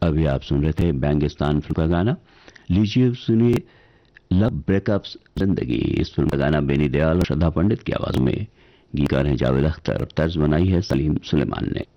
अभी आप सुन रहे थे बैंगिस्तान फिल्म का गाना। लीजिए सुनिए लव ब्रेकअप्स जिंदगी। इस फिल्म का गाना बेनी दयाल और श्रद्धा पंडित की आवाज में गीतकार हैं जावेद अख्तर, तर्ज बनाई है सलीम सुलेमान ने।